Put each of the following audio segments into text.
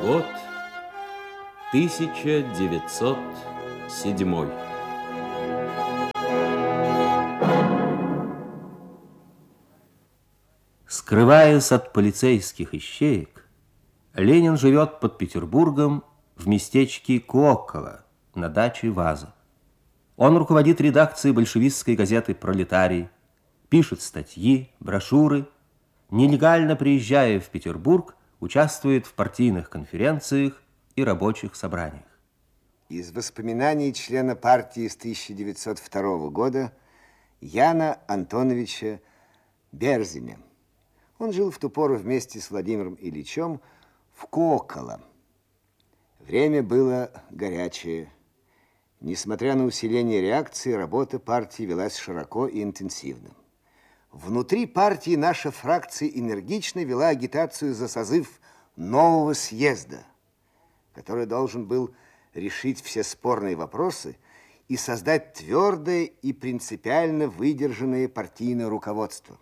Год 1907. Скрываясь от полицейских ищеек, Ленин живет под Петербургом в местечке Куоккола на даче Ваза. Он руководит редакцией большевистской газеты «Пролетарий», пишет статьи, брошюры, нелегально приезжая в Петербург, участвует в партийных конференциях и рабочих собраниях. Из воспоминаний члена партии с 1902 года Яна Антоновича Берзиня. Он жил в ту пору вместе с Владимиром Ильичем в Куокколо. Время было горячее. Несмотря на усиление реакции, работа партии велась широко и интенсивно. Внутри партии наша фракция энергично вела агитацию за созыв нового съезда, который должен был решить все спорные вопросы и создать твердое и принципиально выдержанное партийное руководство.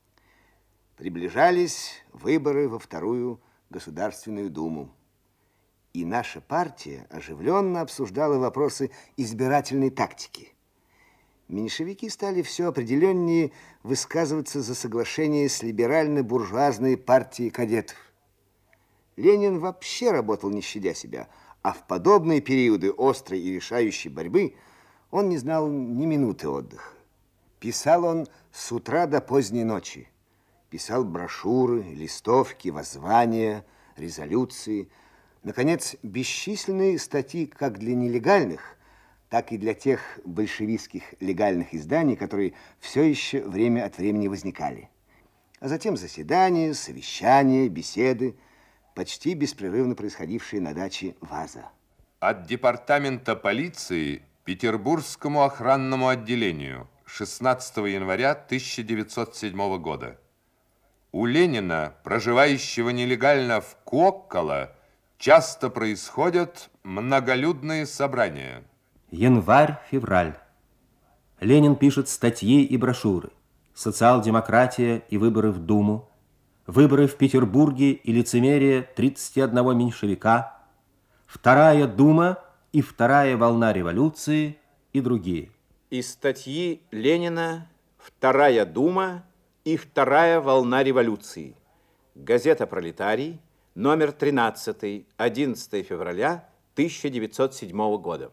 Приближались выборы во Вторую Государственную Думу. И наша партия оживленно обсуждала вопросы избирательной тактики. Меньшевики стали все определеннее высказываться за соглашение с либерально-буржуазной партией кадетов. Ленин вообще работал не щадя себя, а в подобные периоды острой и решающей борьбы он не знал ни минуты отдыха. Писал он с утра до поздней ночи. Писал брошюры, листовки, воззвания, резолюции. Наконец, бесчисленные статьи как для нелегальных, так и для тех большевистских легальных изданий, которые все еще время от времени возникали. А затем заседания, совещания, беседы, почти беспрерывно происходившие на даче Ваза. От департамента полиции Петербургскому охранному отделению 16 января 1907 года. У Ленина, проживающего нелегально в Куоккола, часто происходят многолюдные собрания. Январь-февраль. Ленин пишет статьи и брошюры. Социал-демократия и выборы в Думу. Выборы в Петербурге и лицемерие 31 меньшевика. Вторая Дума и вторая волна революции и другие. Из статьи Ленина «Вторая Дума» и «Вторая волна революции». Газета «Пролетарий», номер 13, 11 февраля 1907 года.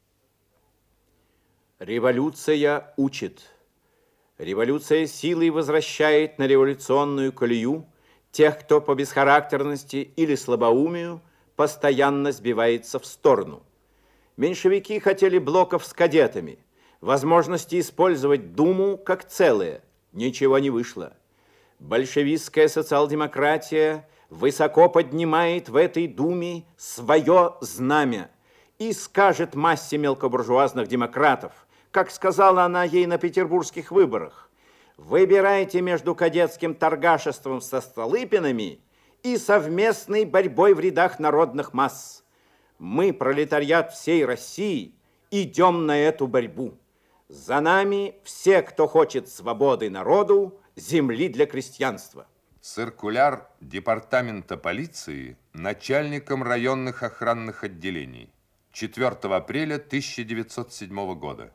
Революция учит. Революция силой возвращает на революционную колею тех, кто по бесхарактерности или слабоумию постоянно сбивается в сторону. Меньшевики хотели блоков с кадетами, возможности использовать Думу как целое. Ничего не вышло. Большевистская социал-демократия высоко поднимает в этой Думе свое знамя и скажет массе мелкобуржуазных демократов, как сказала она ей на петербургских выборах: выбирайте между кадетским торгашеством со Столыпинами и совместной борьбой в рядах народных масс. Мы, пролетариат всей России, идем на эту борьбу. За нами все, кто хочет свободы народу, земли для крестьянства. Циркуляр департамента полиции начальником районных охранных отделений 4 апреля 1907 года.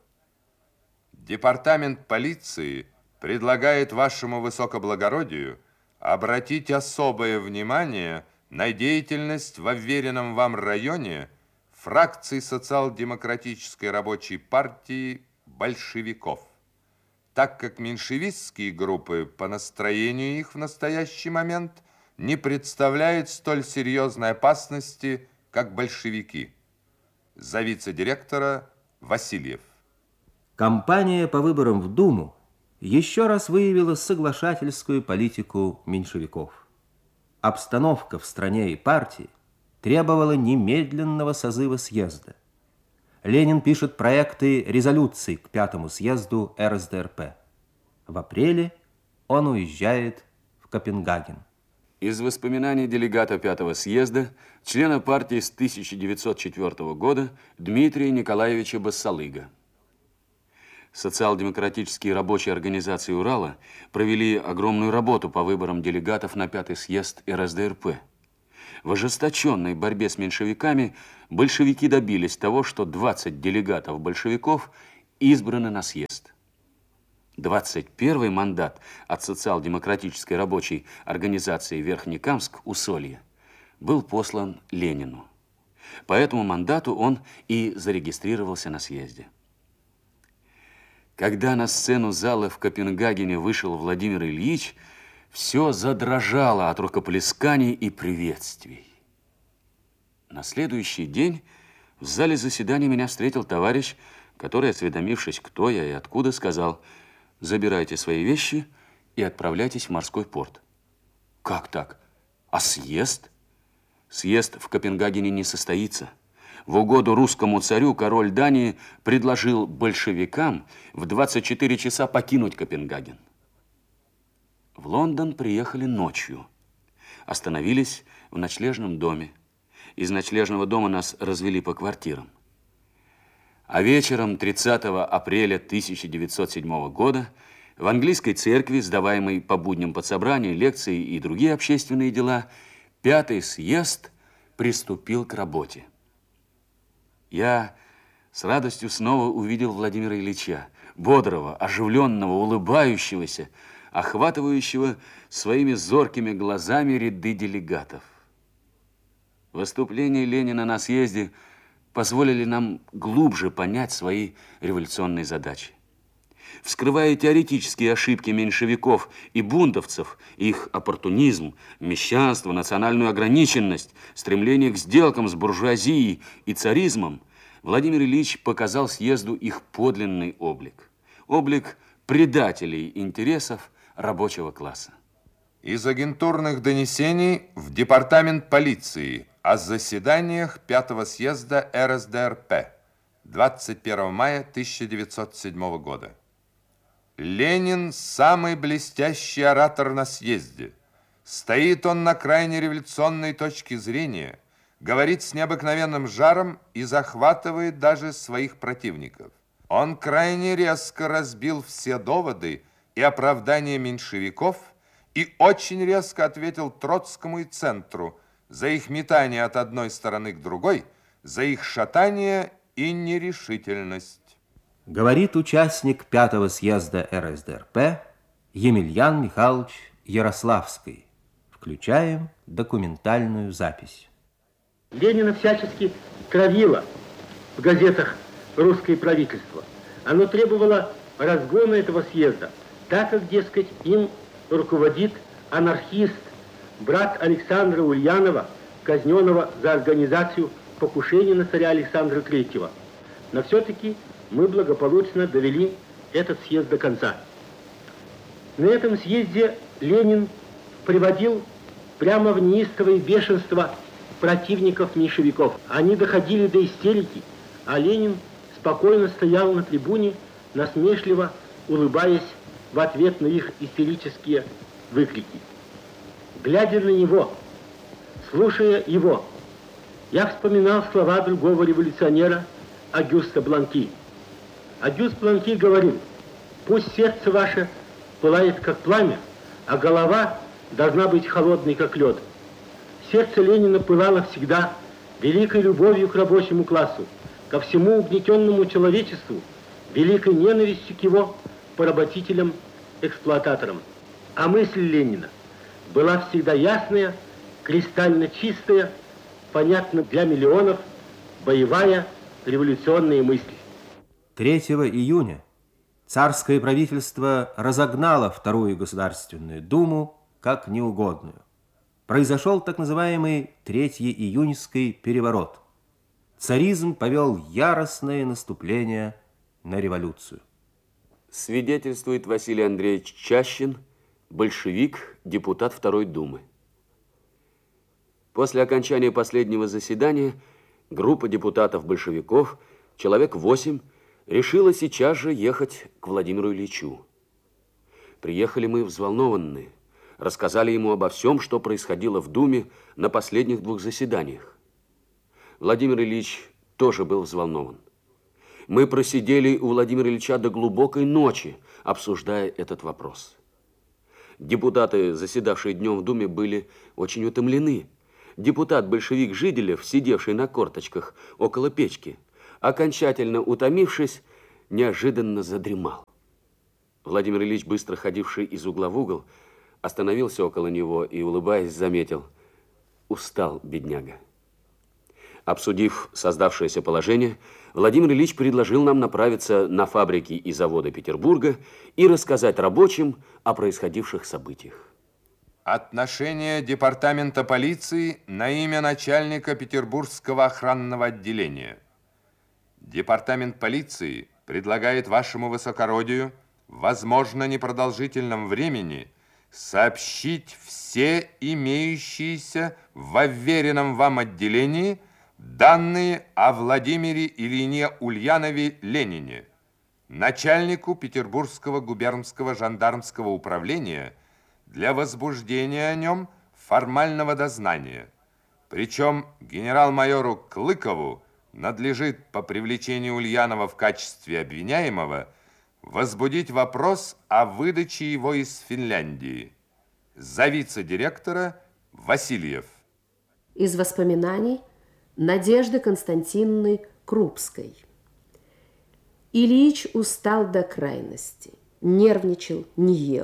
Департамент полиции предлагает вашему высокоблагородию обратить особое внимание на деятельность в уверенном вам районе фракции социал-демократической рабочей партии большевиков, так как меньшевистские группы по настроению их в настоящий момент не представляют столь серьезной опасности, как большевики. За вице-директора Васильев. Кампания по выборам в Думу еще раз выявила соглашательскую политику меньшевиков. Обстановка в стране и партии требовала немедленного созыва съезда. Ленин пишет проекты резолюций к 5-му съезду РСДРП. В апреле он уезжает в Копенгаген. Из воспоминаний делегата 5-го съезда, члена партии с 1904 года Дмитрия Николаевича Бассалыга. Социал-демократические рабочие организации Урала провели огромную работу по выборам делегатов на 5-й съезд РСДРП. В ожесточенной борьбе с меньшевиками большевики добились того, что 20 делегатов большевиков избраны на съезд. 21-й мандат от социал-демократической рабочей организации Верхнекамск-Усолье был послан Ленину. По этому мандату он и зарегистрировался на съезде. Когда на сцену зала в Копенгагене вышел Владимир Ильич, все задрожало от рукоплесканий и приветствий. На следующий день в зале заседания меня встретил товарищ, который, осведомившись, кто я и откуда, сказал: «Забирайте свои вещи и отправляйтесь в морской порт». «Как так? А съезд?» «Съезд в Копенгагене не состоится. В угоду русскому царю король Дании предложил большевикам в 24 часа покинуть Копенгаген». В Лондон приехали ночью. Остановились в ночлежном доме. Из ночлежного дома нас развели по квартирам. А вечером 30 апреля 1907 года в английской церкви, сдаваемой по будням подсобрания, лекции и другие общественные дела, 5-й съезд приступил к работе. Я с радостью снова увидел Владимира Ильича, бодрого, оживленного, улыбающегося, охватывающего своими зоркими глазами ряды делегатов. Выступления Ленина на съезде позволили нам глубже понять свои революционные задачи. Вскрывая теоретические ошибки меньшевиков и бунтовцев, их оппортунизм, мещанство, национальную ограниченность, стремление к сделкам с буржуазией и царизмом, Владимир Ильич показал съезду их подлинный облик. Облик предателей интересов рабочего класса. Из агентурных донесений в департамент полиции о заседаниях 5-го съезда РСДРП 21 мая 1907 года. Ленин – самый блестящий оратор на съезде. Стоит он на крайне революционной точке зрения, говорит с необыкновенным жаром и захватывает даже своих противников. Он крайне резко разбил все доводы и оправдания меньшевиков и очень резко ответил Троцкому и Центру за их метание от одной стороны к другой, за их шатание и нерешительность. Говорит участник 5-го съезда РСДРП Емельян Михайлович Ярославский. Включаем документальную запись. Ленина всячески травило в газетах русское правительство. Оно требовало разгона этого съезда, так как, дескать, им руководит анархист, брат Александра Ульянова, казненного за организацию покушения на царя Александра III. Но все-таки мы благополучно довели этот съезд до конца. На этом съезде Ленин приводил прямо в неистовое бешенство противников меньшевиков. Они доходили до истерики, а Ленин спокойно стоял на трибуне, насмешливо улыбаясь в ответ на их истерические выкрики. Глядя на него, слушая его, я вспоминал слова другого революционера Огюста Бланки. Огюст Бланки говорил: пусть сердце ваше пылает, как пламя, а голова должна быть холодной, как лед. Сердце Ленина пылало всегда великой любовью к рабочему классу, ко всему угнетенному человечеству, великой ненавистью к его поработителям-эксплуататорам. А мысль Ленина была всегда ясная, кристально чистая, понятна для миллионов, боевая революционная мысль. 3 июня царское правительство разогнало Вторую Государственную Думу как неугодную. Произошел так называемый 3-июньский переворот. Царизм повел яростное наступление на революцию. Свидетельствует Василий Андреевич Чащин, большевик, депутат Второй Думы. После окончания последнего заседания группа депутатов-большевиков, человек 8, решила сейчас же ехать к Владимиру Ильичу. Приехали мы взволнованные, рассказали ему обо всем, что происходило в Думе на последних 2 заседаниях. Владимир Ильич тоже был взволнован. Мы просидели у Владимира Ильича до глубокой ночи, обсуждая этот вопрос. Депутаты, заседавшие днем в Думе, были очень утомлены. депутат-большевик Жиделев, сидевший на корточках около печки, окончательно утомившись, неожиданно задремал. Владимир Ильич, быстро ходивший из угла в угол, остановился около него и, улыбаясь, заметил: устал бедняга. Обсудив создавшееся положение, Владимир Ильич предложил нам направиться на фабрики и заводы Петербурга и рассказать рабочим о происходивших событиях. Отношение департамента полиции на имя начальника Петербургского охранного отделения. Департамент полиции предлагает вашему высокородию в, возможно, непродолжительном времени сообщить все имеющиеся в уверенном вам отделении данные о Владимире Ильине Ульянове Ленине, начальнику Петербургского губернского жандармского управления, для возбуждения о нем формального дознания. Причем генерал-майору Клыкову надлежит по привлечению Ульянова в качестве обвиняемого возбудить вопрос о выдаче его из Финляндии. За вице-директора Васильев. Из воспоминаний Надежды Константиновны Крупской. Ильич устал до крайности, нервничал, не ел.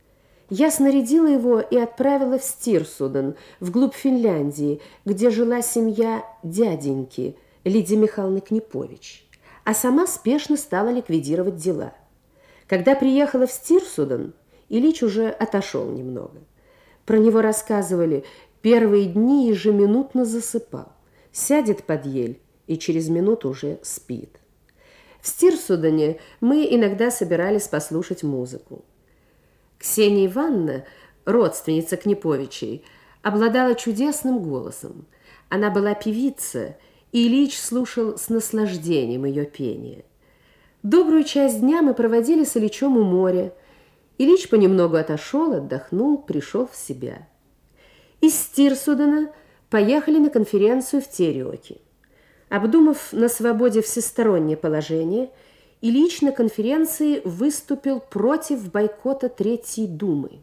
Я снарядила его и отправила в Стирсуден, вглубь Финляндии, где жила семья дяденьки Лидии Михайловны Книпович, а сама спешно стала ликвидировать дела. Когда приехала в Стирсуден, Ильич уже отошел немного. Про него рассказывали: первые дни ежеминутно засыпал, сядет под ель и через минуту уже спит. В Стирсудене мы иногда собирались послушать музыку. Ксения Ивановна, родственница Книповичей, обладала чудесным голосом. Она была певица, и Ильич слушал с наслаждением ее пение. Добрую часть дня мы проводили с Ильичом у моря. Ильич понемногу отошел, отдохнул, пришел в себя. Из Стирсудена поехали на конференцию в Тереоке. Обдумав на свободе всестороннее положение, Ильич на конференции выступил против бойкота Третьей Думы.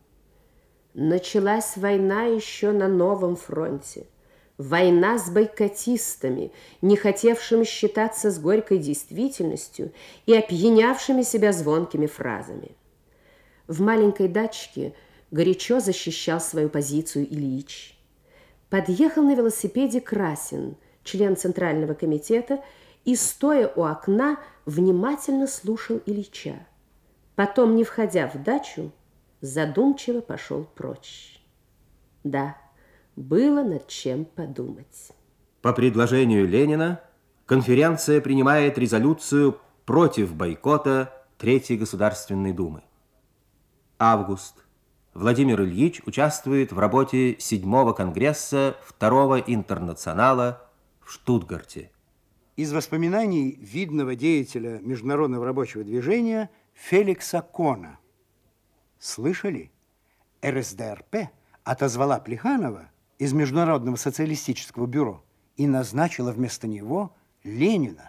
Началась война еще на новом фронте. Война с бойкотистами, не хотевшими считаться с горькой действительностью и опьянявшими себя звонкими фразами. В маленькой дачке горячо защищал свою позицию Ильич. Подъехал на велосипеде Красин, член Центрального комитета, и, стоя у окна, внимательно слушал Ильича. Потом, не входя в дачу, задумчиво пошел прочь. Да, было над чем подумать. По предложению Ленина конференция принимает резолюцию против бойкота Третьей Государственной Думы. Август. Владимир Ильич участвует в работе 7-го конгресса 2-го интернационала в Штутгарте. Из воспоминаний видного деятеля международного рабочего движения Феликса Кона. Слышали? РСДРП отозвала Плеханова из Международного социалистического бюро и назначила вместо него Ленина.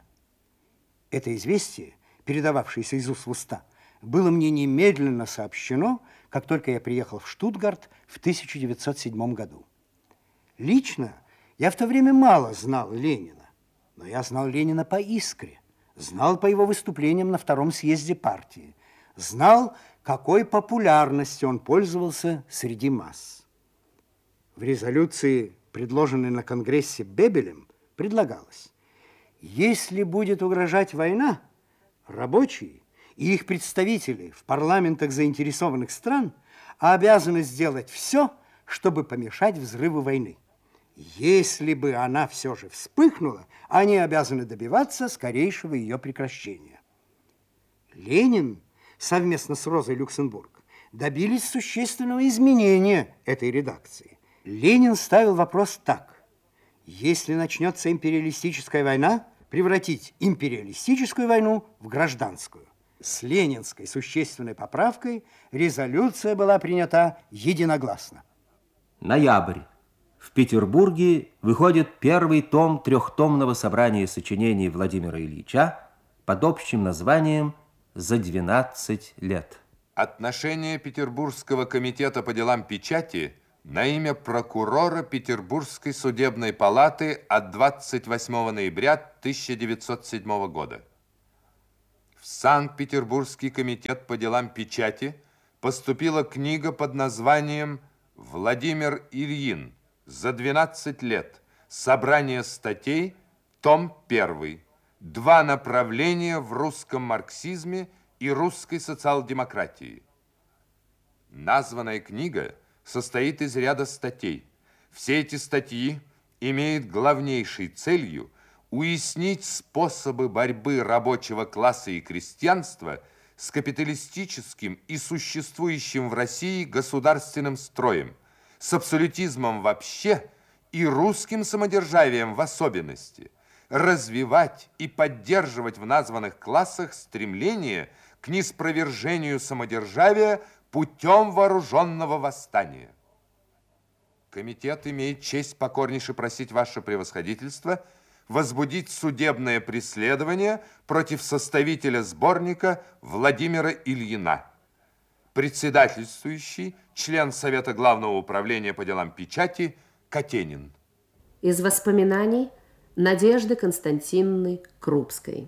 Это известие, передававшееся из уст в уста, было мне немедленно сообщено, как только я приехал в Штутгарт в 1907 году. Лично я в то время мало знал Ленина, но я знал Ленина по искре, знал по его выступлениям на 2-м съезде партии, знал, какой популярностью он пользовался среди масс. В резолюции, предложенной на Конгрессе Бебелем, предлагалось: если будет угрожать война, рабочие и их представители в парламентах заинтересованных стран обязаны сделать все, чтобы помешать взрыву войны. Если бы она все же вспыхнула, они обязаны добиваться скорейшего ее прекращения. Ленин совместно с Розой Люксембург добились существенного изменения этой редакции. Ленин ставил вопрос так: если начнется империалистическая война, превратить империалистическую войну в гражданскую. С ленинской существенной поправкой резолюция была принята единогласно. Ноябрь. В Петербурге выходит 1-й том 3-томного собрания сочинений Владимира Ильича под общим названием «За 12 лет». Отношение Петербургского комитета по делам печати на имя прокурора Петербургской судебной палаты от 28 ноября 1907 года. В Санкт-Петербургский комитет по делам печати поступила книга под названием «Владимир Ильин. За 12 лет. Собрание статей. Том 1. Два направления в русском марксизме и русской социал-демократии». Названная книга состоит из ряда статей. Все эти статьи имеют главнейшей целью уяснить способы борьбы рабочего класса и крестьянства с капиталистическим и существующим в России государственным строем, с абсолютизмом вообще и русским самодержавием в особенности, развивать и поддерживать в названных классах стремление к ниспровержению самодержавия путем вооруженного восстания. Комитет имеет честь покорнейше просить ваше превосходительство возбудить судебное преследование против составителя сборника Владимира Ильина. Председательствующий, член Совета Главного управления по делам печати Катенин. Из воспоминаний Надежды Константиновны Крупской.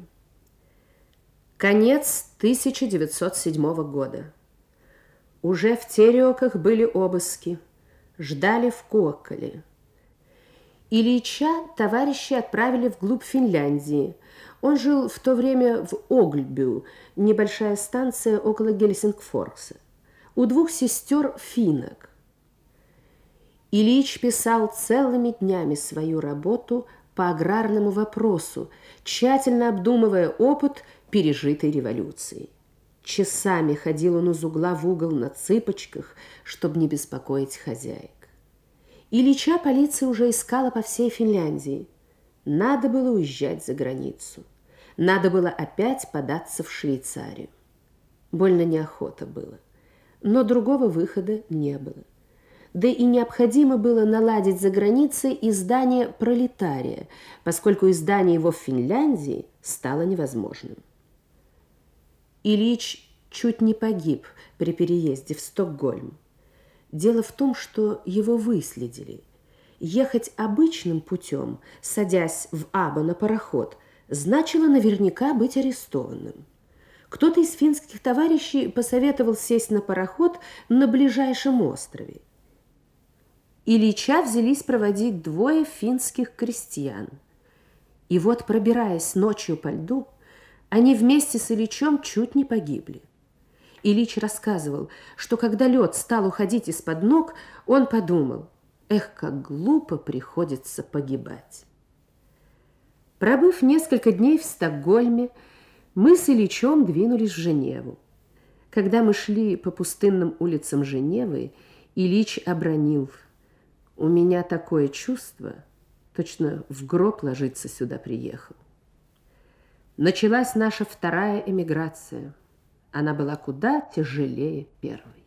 Конец 1907 года. Уже в Тереоках были обыски, ждали в Коколе. Ильича товарищи отправили вглубь Финляндии. Он жил в то время в Огльбю, небольшая станция около Гельсингфорса, у двух сестер-финок. Ильич писал целыми днями свою работу по аграрному вопросу, тщательно обдумывая опыт пережитой революции. Часами ходил он из угла в угол на цыпочках, чтобы не беспокоить хозяек. Ильича полиция уже искала по всей Финляндии. Надо было уезжать за границу. Надо было опять податься в Швейцарию. Больно неохота было. Но другого выхода не было. Да и необходимо было наладить за границей издание «Пролетария», поскольку издание его в Финляндии стало невозможным. Ильич чуть не погиб при переезде в Стокгольм. Дело в том, что его выследили. Ехать обычным путем, садясь в Або на пароход, значило наверняка быть арестованным. Кто-то из финских товарищей посоветовал сесть на пароход на ближайшем острове. Ильича взялись проводить двое финских крестьян. И вот, пробираясь ночью по льду, они вместе с Ильичом чуть не погибли. Ильич рассказывал, что когда лед стал уходить из-под ног, он подумал: эх, как глупо приходится погибать. Пробыв несколько дней в Стокгольме, мы с Ильичом двинулись в Женеву. Когда мы шли по пустынным улицам Женевы, Ильич обронил: у меня такое чувство, точно в гроб ложиться сюда приехал. Началась наша вторая эмиграция. Она была куда тяжелее первой.